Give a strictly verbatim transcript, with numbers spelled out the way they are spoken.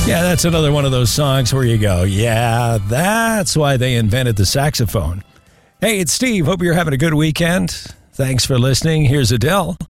Yeah, that's another one of those songs where you go, yeah, that's why they invented the saxophone. Hey, it's Steve. Hope you're having a good weekend. Thanks for listening. Here's Adele.